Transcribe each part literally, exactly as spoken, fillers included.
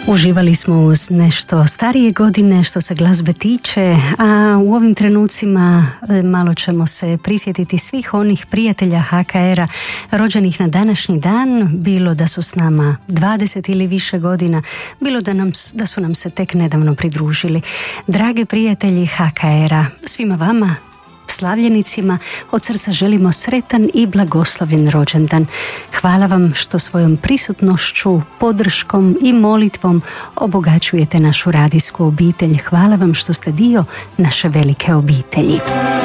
Uživali smo uz nešto starije godine što se glazbe tiče, a u ovim trenucima malo ćemo se prisjetiti svih onih prijatelja ha ka era rođenih na današnji dan, bilo da su s nama dvadeset ili više godina, bilo da, nam, da su nam se tek nedavno pridružili. Dragi prijatelji ha ka era, svima vama, slavljenicima, od srca želimo sretan i blagoslovljen rođendan. Hvala vam što svojom prisutnošću, podrškom i molitvom obogaćujete našu radijsku obitelj. Hvala vam što ste dio naše velike obitelji.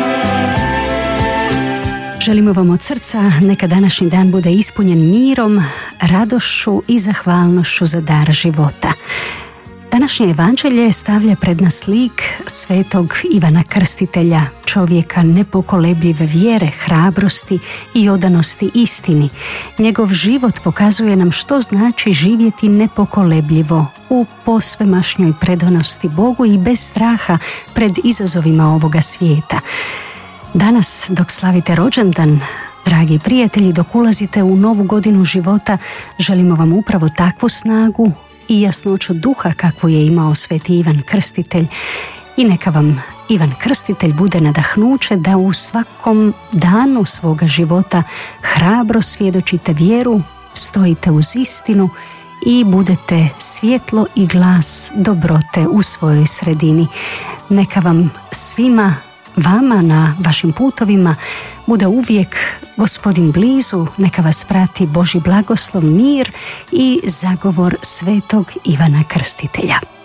Želimo vam od srca neka današnji dan bude ispunjen mirom, radošću i zahvalnošću za dar života. Današnje evanđelje stavlja pred nas lik svetog Ivana Krstitelja, čovjeka nepokolebljive vjere, hrabrosti i odanosti istini. Njegov život pokazuje nam što znači živjeti nepokolebljivo u posvemašnjoj predanosti Bogu i bez straha pred izazovima ovoga svijeta. Danas, dok slavite rođendan, dragi prijatelji, dok ulazite u novu godinu života, želimo vam upravo takvu snagu i jasnoću duha kakvu je imao sveti Ivan Krstitelj, i neka vam Ivan Krstitelj bude nadahnuće da u svakom danu svoga života hrabro svjedočite vjeru, stojite uz istinu i budete svjetlo i glas dobrote u svojoj sredini. Neka vam svima vama na vašim putovima bude uvijek Gospodin blizu, neka vas prati Božji blagoslov, mir i zagovor svetog Ivana Krstitelja.